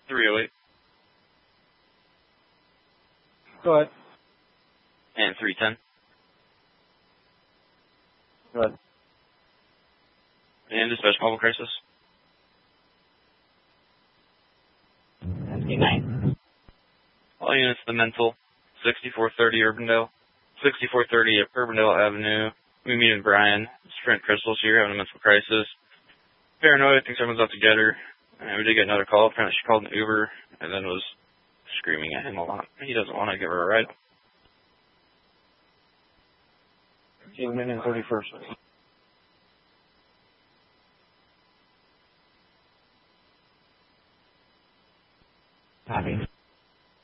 308. Go ahead. And 310. Go ahead. And dispatch mobile crisis. 59. All units to the mental. 6430 Urbandale. 6430 at Urbandale Avenue. We meet in Brian. Sprint Crystals here having a mental crisis. Paranoid, thinks someone's out to get her. And we did get another call. Apparently she called an Uber and then was screaming at him a lot. He doesn't want to give her a ride. Evening and 31st. Copy.